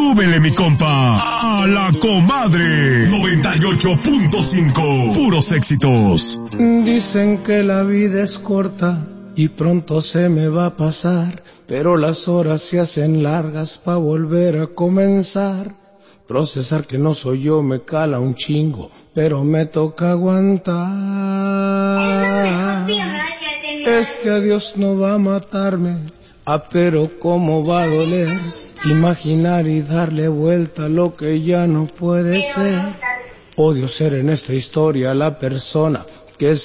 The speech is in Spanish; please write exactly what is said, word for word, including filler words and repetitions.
Súbele, mi compa, a La Comadre noventa y ocho punto cinco. Puros éxitos. Dicen que la vida es corta y pronto se me va a pasar, pero las horas se hacen largas pa' volver a comenzar. Procesar que no soy yo me cala un chingo, pero me toca aguantar. Este adiós no va a matarme, ah, pero cómo va a doler imaginar y darle vuelta a lo que ya no puede ser. Odio ser en esta historia la persona que